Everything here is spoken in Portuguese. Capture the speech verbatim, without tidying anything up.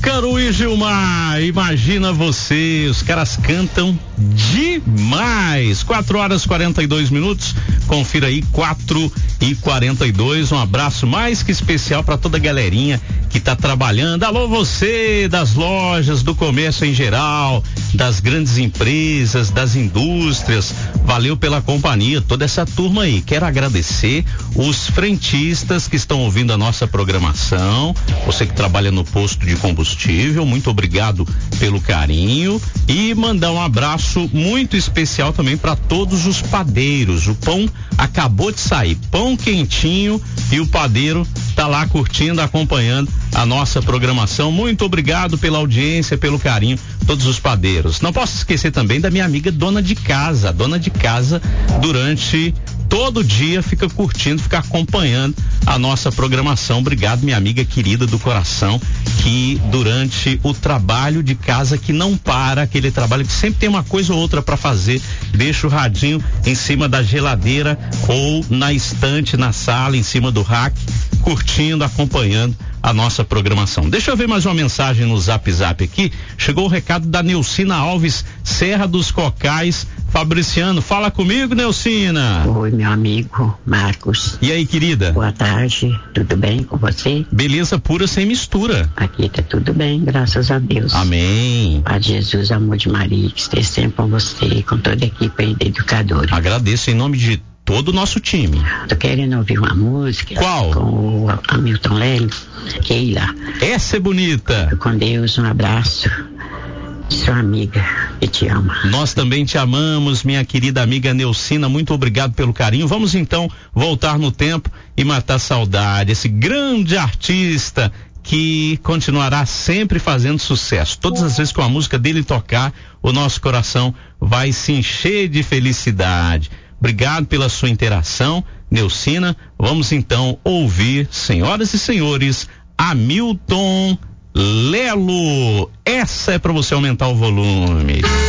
Ícaro e Gilmar, imagina você, os caras cantam demais. quatro horas e quarenta e dois minutos, confira aí, quatro e quarenta e dois. Um abraço mais que especial para toda a galerinha que tá trabalhando. Alô, você das lojas, do comércio em geral, das grandes empresas, das indústrias. Valeu pela companhia, toda essa turma aí. Quero agradecer os frentistas que estão ouvindo a nossa programação. Você que trabalha no posto de combustível, muito obrigado pelo carinho, e mandar um abraço muito especial também para todos os padeiros. O pão acabou de sair, pão quentinho, e o padeiro tá lá curtindo, acompanhando a nossa programação. Muito obrigado pela audiência, pelo carinho, todos os padeiros. Não posso esquecer também da minha amiga dona de casa, dona de casa durante todo dia fica curtindo, fica acompanhando a nossa programação. Obrigado, minha amiga querida do coração, que durante o trabalho de casa que não para, aquele trabalho que sempre tem uma coisa ou outra para fazer, deixa o radinho em cima da geladeira ou na estante, na sala, em cima do rack, curtindo, acompanhando a nossa programação. Deixa eu ver mais uma mensagem no Zap Zap aqui. Chegou o recado da Neucina Alves, Serra dos Cocais, Fabriciano. Fala comigo, Neucina. Oi, meu amigo Marcos. E aí, querida? Boa tarde, tudo bem com você? Beleza pura, sem mistura. Aqui tá tudo bem, graças a Deus. Amém. Pai de Jesus, amor de Maria, que esteja sempre com você e com toda a equipe aí de educadores. Agradeço em nome de todo o nosso time. Tô querendo ouvir uma música. Qual? Com o Hamilton Lely, Keila. Essa é bonita. Fico com Deus, um abraço. Sua amiga, que te ama. Nós também te amamos, minha querida amiga Neucina, muito obrigado pelo carinho. Vamos então voltar no tempo e matar saudade. Esse grande artista que continuará sempre fazendo sucesso. Todas as vezes que a música dele tocar, o nosso coração vai se encher de felicidade. Obrigado pela sua interação, Neucina. Vamos então ouvir, senhoras e senhores, Hamilton Lelo. Essa é para você aumentar o volume.